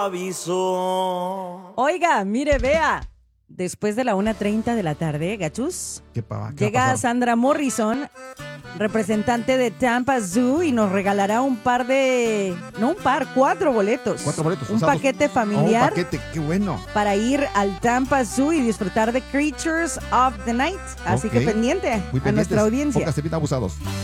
Aviso. Oiga, mire, vea. Después de la 1:30 de la tarde, gachus, ¿Qué ha llega pasado? Sandra Morrison, representante de Tampa Zoo, y nos regalará cuatro boletos. 4 boletos. Un usados. paquete Oh, un familiar paquete, qué bueno. para ir al Tampa Zoo y disfrutar de Creatures of the Night. Así Ok. que pendiente Muy a nuestra pendientes. audiencia. Póngase bien abusados.